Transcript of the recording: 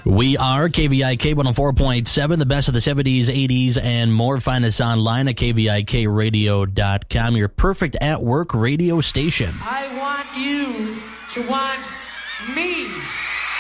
We are KVIK 104.7, the best of the 70s, 80s, and more. Find us online at KVIKradio.com, your perfect at-work radio station. I want you to want me.